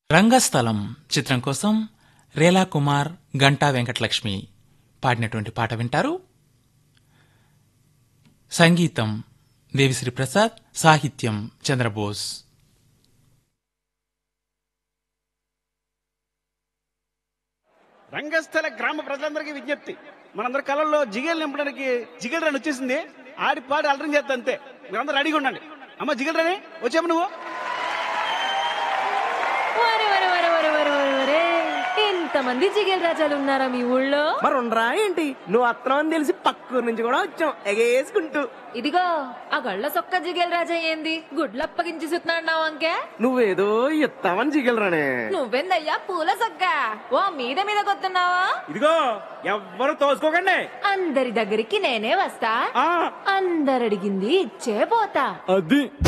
రంగస్థలం చిత్రం కోసం రేలా కుమార్, గంటా వెంకటలక్ష్మి పాడినటువంటి పాట వింటారు. సంగీతం దేవిశ్రీ ప్రసాద్, సాహిత్యం చంద్రబోస్. రంగస్థల గ్రామ ప్రజలందరికీ విజ్ఞప్తి, మనందరి కళల్లో జిగేలు నింపడానికి జిగేల్ రన్ వచ్చేసింది. ఆడి పాడి అలరం చేస్తా అంతే. మీరందరూ రెడీగా ఉండండి. అమ్మ జిగేల్ రని వచ్చాము. నువ్వు ఇంతమంది జిగేల్ రాజాలు ఉన్నారా మీ ఊళ్ళో? మరి ఉండరా ఏంటి? నువ్వు అత్తనం అని తెలిసి పక్కూరు నుంచి కూడా వచ్చాం ఎగేసుకుంటూ. ఇదిగో ఆ గళ్ళ సొక్క జిగేల్ రాజా ఏంది గుడ్లప్పగించి సుతున్నాడు అంకే? నువ్వేదో ఇస్తావని జిగలరానే. నువ్వెందయ్యా పూల సొక్క ఓ మీద మీద కొత్తున్నావా? ఇదిగో ఎవ్వరు తోసుకోకండి. అందరి దగ్గరికి నేనే వస్తా, అందరడిగింది ఇచ్చే పోతా. అది